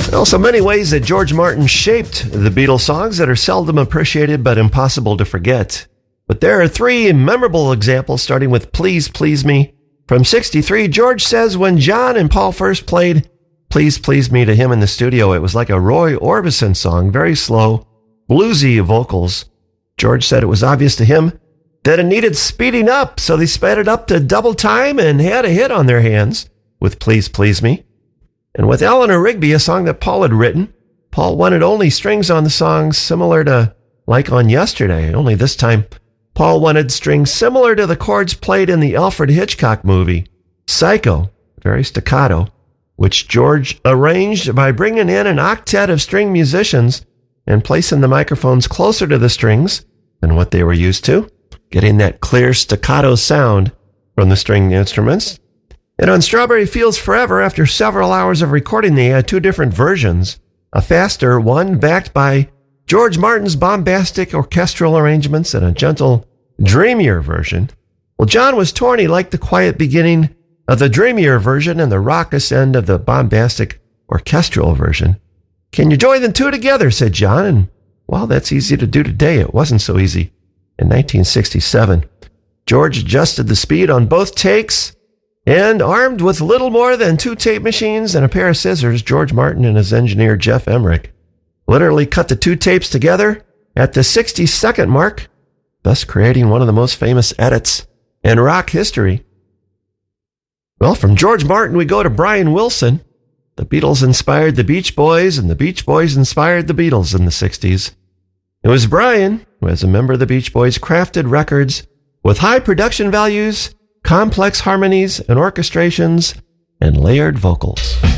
Also, many ways that George Martin shaped the Beatles songs that are seldom appreciated but impossible to forget. But there are three memorable examples, starting with Please Please Me. From '63, George says when John and Paul first played Please Please Me to him in the studio, it was like a Roy Orbison song, very slow, bluesy vocals. George said it was obvious to him that it needed speeding up, so they sped it up to double time and had a hit on their hands with Please Please Me. And with Eleanor Rigby, a song that Paul had written, Paul wanted only strings on the song similar to Like on Yesterday, only this time Paul wanted strings similar to the chords played in the Alfred Hitchcock movie, Psycho, very staccato, which George arranged by bringing in an octet of string musicians and placing the microphones closer to the strings than what they were used to, getting that clear staccato sound from the string instruments. And on Strawberry Fields Forever, after several hours of recording, they had two different versions, a faster one backed by George Martin's bombastic orchestral arrangements and a gentle, dreamier version. Well, John was torn. He liked the quiet beginning of the dreamier version and the raucous end of the bombastic orchestral version. Can you join the two together, said John, and while that's easy to do today, it wasn't so easy. In 1967, George adjusted the speed on both takes, and armed with little more than two tape machines and a pair of scissors, George Martin and his engineer Jeff Emmerich literally cut the two tapes together at the 60-second mark, thus creating one of the most famous edits in rock history. Well, from George Martin, we go to Brian Wilson. The Beatles inspired the Beach Boys, and the Beach Boys inspired the Beatles in the 60s. It was Brian, who as a member of the Beach Boys crafted records with high production values, complex harmonies and orchestrations, and layered vocals.